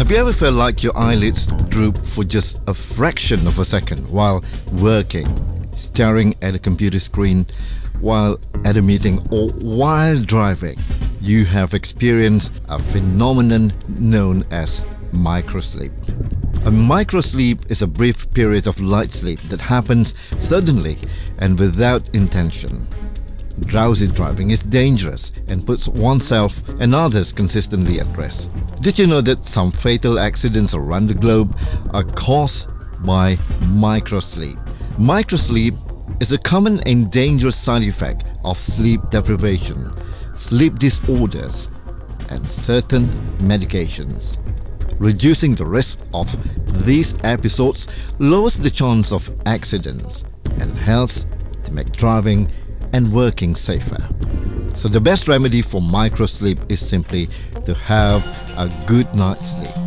Have you ever felt like your eyelids droop for just a fraction of a second while working, staring at a computer screen, while at a meeting, or while driving? You have experienced a phenomenon known as microsleep. A microsleep is a brief period of light sleep that happens suddenly and without intention. Drowsy driving is dangerous and puts oneself and others consistently at risk. Did you know that some fatal accidents around the globe are caused by microsleep? Microsleep is a common and dangerous side effect of sleep deprivation, sleep disorders, and certain medications. Reducing the risk of these episodes lowers the chance of accidents and helps to make driving and working safer. So the best remedy for microsleep is simply to have a good night's sleep.